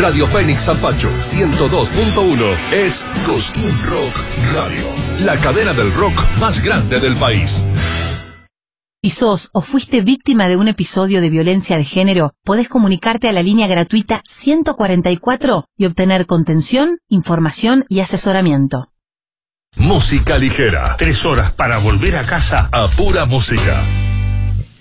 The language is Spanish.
Radio Fénix Zampacho 102.1 es Cosquín Rock Radio, la cadena del rock más grande del país. Si sos o fuiste víctima de un episodio de violencia de género, podés comunicarte a la línea gratuita 144 y obtener contención, información y asesoramiento. Música ligera. 3 horas para volver a casa a pura música.